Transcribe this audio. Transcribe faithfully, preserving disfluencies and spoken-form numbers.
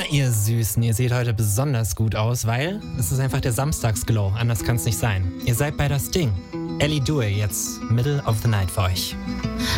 ihr Süßen, ihr seht heute besonders gut aus, weil es ist einfach der Samstagsglow. Anders kann es nicht sein. Ihr seid bei das Ding. Ellie Dewey, jetzt Middle of the Night für euch.